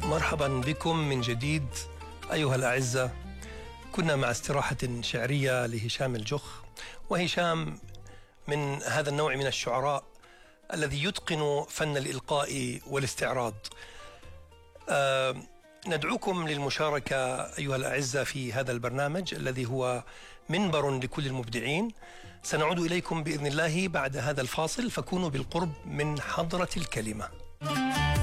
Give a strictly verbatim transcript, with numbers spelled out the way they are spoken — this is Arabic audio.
مرحبا بكم من جديد أيها الأعزة. كنا مع استراحة شعرية لهشام الجخ، وهشام من هذا النوع من الشعراء الذي يتقن فن الإلقاء والاستعراض. آه ندعوكم للمشاركة أيها الأعزة في هذا البرنامج الذي هو منبر لكل المبدعين. سنعود إليكم بإذن الله بعد هذا الفاصل، فكونوا بالقرب من حضرة الكلمة.